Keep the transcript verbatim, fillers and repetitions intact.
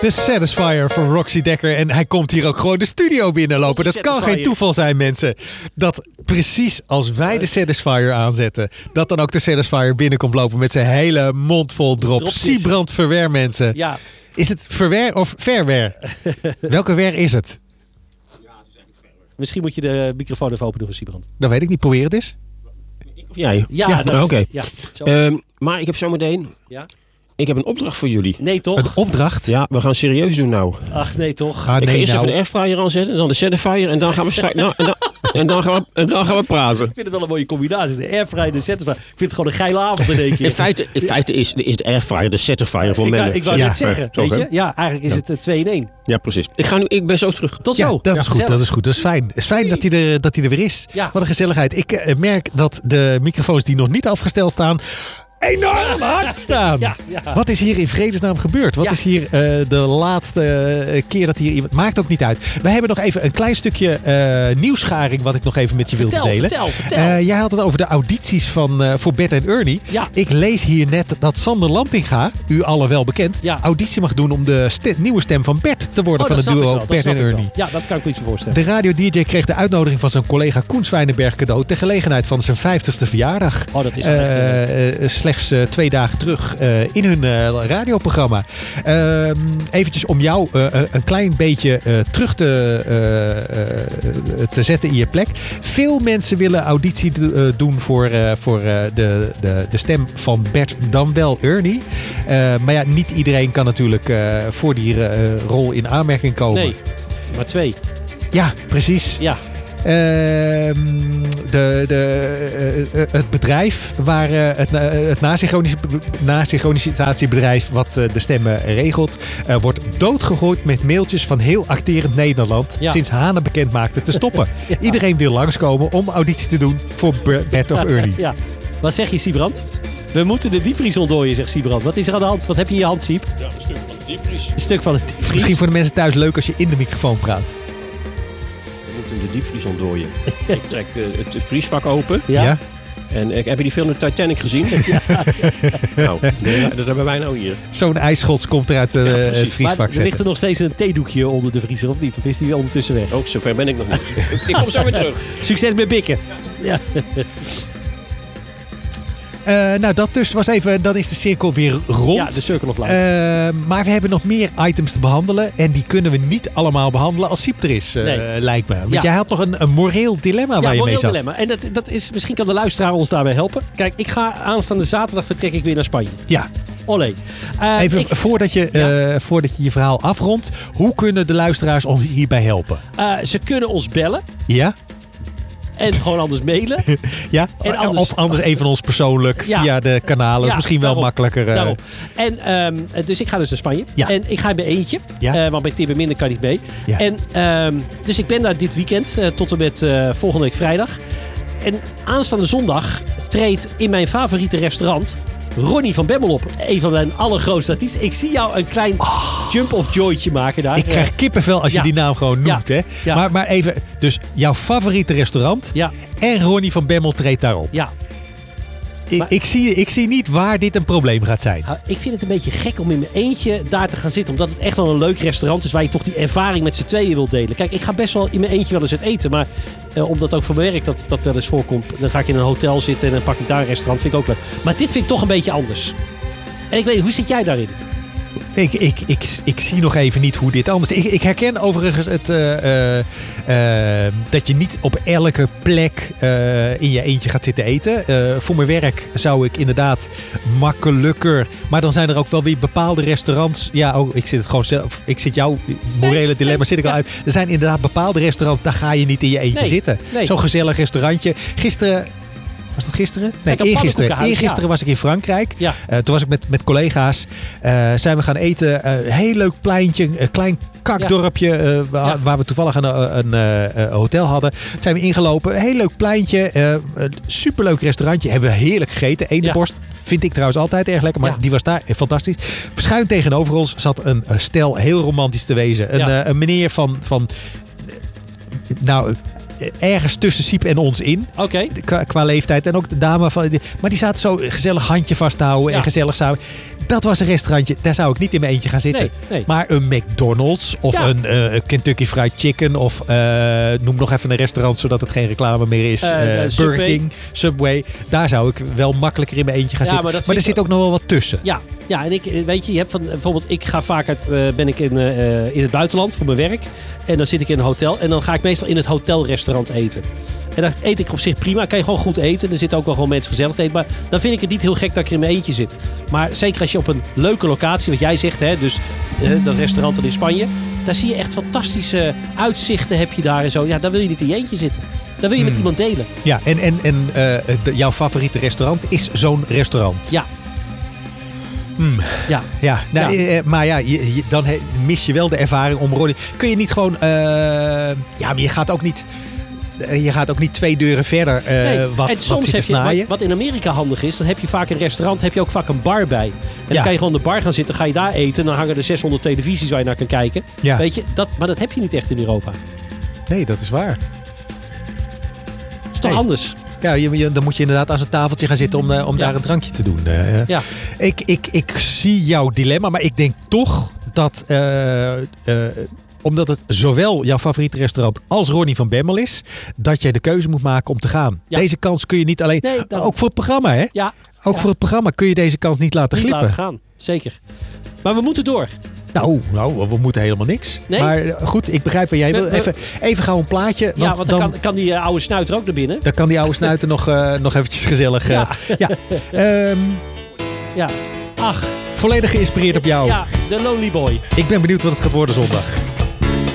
De Satisfier van Roxy Dekker. En hij komt hier ook gewoon de studio binnenlopen. Dat kan geen toeval zijn, mensen. Dat precies als wij de Satisfier aanzetten, dat dan ook de Satisfier binnenkomt lopen met zijn hele mond vol drop. Siebrand Verwer, mensen. Ja. Is het Verwer of Verwer? Welke wer is het? Ja, het is eigenlijk Verwer. Misschien moet je de microfoon even open doen voor Siebrand. Dat weet ik niet. Probeer het eens. Jij? Ja, ja, ja oké. Ja, um, maar ik heb zometeen... Ja? Ik heb een opdracht voor jullie. Nee, toch? Een opdracht? Ja, we gaan serieus doen nou. Ach, nee, toch? Ah, nee, ik ga eerst nou. even de airfryer aanzetten, dan de Satisfier en dan gaan we straks... nou, en, dan, en, dan gaan we, en dan gaan we praten. Ik vind het wel een mooie combinatie. De airfryer en de Satisfier. Ik vind het gewoon een geile avond in één keer. In feite, in feite is, is de airfryer de Satisfier voor ik mannen. wou, ik wou Ja. net zeggen, Toch, weet hè? je? Ja, eigenlijk is Ja. het uh, twee in één. Ja, precies. Ik, ga nu, ik ben zo terug. Tot Ja, zo. dat is Ja, goed. gezellig. Dat is goed. Dat is fijn. Het is fijn dat hij er, dat hij er weer is. Ja. Wat een gezelligheid. Ik uh, merk dat de microfoons die nog niet afgesteld staan enorm hard staan. Ja, ja. Wat is hier in vredesnaam gebeurd? Wat Ja. is hier uh, de laatste uh, keer dat hier iemand... Maakt ook niet uit. We hebben nog even een klein stukje uh, nieuwsgaring wat ik nog even met je wilde Vertel, delen. vertel, vertel. Uh, jij had het over de audities van, uh, voor Bert en Ernie. Ja. Ik lees hier net dat Sander Lampinga, u allen wel bekend, Ja. auditie mag doen om de ste- nieuwe stem van Bert te worden Oh, van dat het snap ik duo wel, dat Bert snap en ik wel. Ernie. Ja, dat kan ik me iets voorstellen. De radio-D J kreeg de uitnodiging van zijn collega Koen Zwijnenberg cadeau ter gelegenheid van zijn vijftigste verjaardag. Oh, dat is wel echt, Uh, uh, slechts uh, twee dagen terug uh, in hun uh, radioprogramma. Uh, eventjes om jou uh, uh, een klein beetje uh, terug te, uh, uh, te zetten in je plek. Veel mensen willen auditie do- uh, doen voor, uh, voor uh, de, de, de stem van Bert, dan wel Ernie. Uh, maar ja, niet iedereen kan natuurlijk uh, voor die uh, rol in aanmerking komen. Nee, maar twee. Ja, precies. Ja. Ehm, de, de, uh, uh, het bedrijf waar uh, het, uh, het nasynchronis- nasynchronisatiebedrijf wat uh, de stemmen regelt, uh, wordt doodgegooid met mailtjes van heel acterend Nederland Ja. sinds Hane bekend maakte te stoppen. Ja. Iedereen wil langskomen om auditie te doen voor Bert of Ernie. Ja. Wat zeg je, Siebrand? We moeten de diepvries ontdooien, zegt Siebrand. Wat is er aan de hand? Wat heb je in je hand, Siep? Ja, een stuk van de diepvries. Een stuk van de diepvries. Misschien voor de mensen thuis leuk als je in de microfoon praat. We moeten de diepvries ontdooien. Ik trek uh, het vriesvak open. Ja? En uh, heb je die film de Titanic gezien? Ja. Nou, nee, dat hebben wij nou hier. Zo'n ijsschots komt er uit uh, Ja, precies. het vriesvak Maar er ligt zetten. er nog steeds een theedoekje onder de vriezer, of niet? Of is die weer ondertussen weg? Ook zover ben ik nog niet. Ik kom zo weer terug. Succes met bikken. Ja. Uh, nou, dat dus was even, dan is de cirkel weer rond. Ja, de Circle of Life. Uh, maar we hebben nog meer items te behandelen. En die kunnen we niet allemaal behandelen als Siep er is, uh, Nee. lijkt me. Want Ja. jij had nog een, een moreel dilemma waar ja, je mee moreel zat. dilemma. En dat, dat is, misschien kan de luisteraar ons daarbij helpen. Kijk, ik ga aanstaande zaterdag vertrek ik weer naar Spanje. Ja, Olé. Uh, even ik, voordat, je, Ja. uh, voordat je je verhaal afrondt. Hoe kunnen de luisteraars ons hierbij helpen? uh, ze kunnen ons bellen. Ja? En gewoon anders mailen. Ja? En anders- Of anders een van ons persoonlijk Ja. via de kanalen. is Ja, misschien wel daarom. makkelijker. Uh, Daarom. En, um, dus ik ga dus naar Spanje. Ja. En ik ga in mijn eentje. Ja. Uh, want bij Tim en Minder kan niet mee. Ja. En, um, dus ik ben daar dit weekend uh, tot en met uh, volgende week vrijdag. En aanstaande zondag treedt in mijn favoriete restaurant Ronnie van Bemmel op. Een van mijn allergrootste artiesten. Ik zie jou een klein jump of joytje maken daar. Ik krijg kippenvel als je Ja. die naam gewoon noemt. Ja. Hè? Ja. Maar, maar even, dus jouw favoriete restaurant Ja, en Ronnie van Bemmel treedt daarop. ja. Ik, Maar- ik, zie, ik zie niet waar dit een probleem gaat zijn. Nou, ik vind het een beetje gek om in mijn eentje daar te gaan zitten. Omdat het echt wel een leuk restaurant is waar je toch die ervaring met z'n tweeën wilt delen. Kijk, ik ga best wel in mijn eentje wel eens uit eten. Maar eh, omdat ook voor mijn werk dat, dat wel eens voorkomt. Dan ga ik in een hotel zitten en dan pak ik daar een restaurant. Vind ik ook leuk. Maar dit vind ik toch een beetje anders. En ik weet, hoe zit jij daarin? Ik, ik, ik, ik zie nog even niet hoe dit anders is. Ik, ik herken overigens het, uh, uh, uh, dat je niet op elke plek uh, in je eentje gaat zitten eten. Uh, voor mijn werk zou ik inderdaad makkelijker. Maar dan zijn er ook wel weer bepaalde restaurants. Ja, oh, ik zit het gewoon zelf. Ik zit jouw morele Nee, dilemma nee, zit ik al ja. uit. Er zijn inderdaad bepaalde restaurants. Daar ga je niet in je eentje Nee, zitten. nee. Zo'n gezellig restaurantje. Gisteren. Was dat gisteren? Nee, Kijk, een eergisteren. pannenkoekenhuis, Eergisteren ja. was ik in Frankrijk. Ja. Uh, toen was ik met, met collega's. Uh, zijn we gaan eten. Uh, heel leuk pleintje. Een klein kakdorpje. Uh, waar, Ja. waar we toevallig een, een, een, een hotel hadden. Zijn we ingelopen. Een heel leuk pleintje. Uh, een superleuk restaurantje. Hebben we heerlijk gegeten. Eendenborst. Vind ik trouwens altijd erg lekker. Maar Ja. die was daar fantastisch. Schuin tegenover ons zat een, een stel heel romantisch te wezen. Een, Ja. uh, een meneer van... van nou... ergens tussen Siep en ons in. Oké. Okay. Qua, qua leeftijd. En ook de dame van... Maar die zaten zo gezellig handje vast te houden. Ja. En gezellig samen. Dat was een restaurantje. Daar zou ik niet in mijn eentje gaan zitten. Nee, nee. Maar een McDonald's. Of Ja. een uh, Kentucky Fried Chicken. Of uh, noem nog even een restaurant. Zodat het geen reclame meer is. Uh, uh, Burger Subway. King, Subway. Daar zou ik wel makkelijker in mijn eentje gaan Ja, zitten. maar dat Maar, er vind zit ook nog wel wat tussen. Ja, ja, en ik weet je, je hebt van bijvoorbeeld, ik ga vaak uit, uh, ben ik in, uh, in het buitenland voor mijn werk. En dan zit ik in een hotel. En dan ga ik meestal in het hotelrestaurant eten. En dan eet ik op zich prima. Kan je gewoon goed eten. Er zitten ook wel gewoon mensen gezellig te eten. Maar dan vind ik het niet heel gek dat ik er in mijn eentje zit. Maar zeker als je op een leuke locatie, wat jij zegt, hè, dus uh, dat restaurant in Spanje. Daar zie je echt fantastische uitzichten heb je daar en zo. Ja, dan wil je niet in je eentje zitten. Dan wil je met Hmm. iemand delen. Ja, en, en, en uh, de, jouw favoriete restaurant is zo'n restaurant. Ja. Hmm. Ja. Ja, nou, Ja. eh, maar ja, je, je- dan he- mis je wel de ervaring om Ronnie. Kun je niet gewoon... uh, ja, maar je gaat ook niet... uh, Je gaat ook niet twee deuren verder uh, Nee, wat, en wat soms zitten heb je, snaaien. wat, wat in Amerika handig is, dan heb je vaak een restaurant, heb je ook vaak een bar bij. En Ja. dan kan je gewoon de bar gaan zitten, ga je daar eten, dan hangen er zeshonderd televisies waar je naar kan kijken. Ja. Weet je, dat, maar dat heb je niet echt in Europa. Nee, dat is waar. Dat is toch Nee. anders? Ja, je, je- dan moet je inderdaad aan zo'n tafeltje gaan zitten om, uh, om Ja. daar een drankje te doen. Uh, Ja. ik, ik, ik zie jouw dilemma, maar ik denk toch dat... uh, uh, omdat het zowel jouw favoriete restaurant als Ronnie van Bemmel is, dat jij de keuze moet maken om te gaan. Ja. Deze kans kun je niet alleen... Nee, dan- Ook voor het programma, hè? Ja, Ook Ja. voor het programma kun je deze kans niet laten niet glippen. laten gaan. Zeker. Maar we moeten door. Nou, nou, we moeten helemaal niks. Nee? Maar uh, goed, ik begrijp wat jij We- wil. we- Even, even gauw een plaatje. Want ja, want dan, dan kan, kan die uh, oude snuiter ook naar binnen. dan kan die oude snuiter nog, uh, nog eventjes gezellig... Uh, Ja. ja. Um, Ja. Ach. volledig geïnspireerd op jou. Ja, de Lonely Boy. Ik ben benieuwd wat het gaat worden zondag.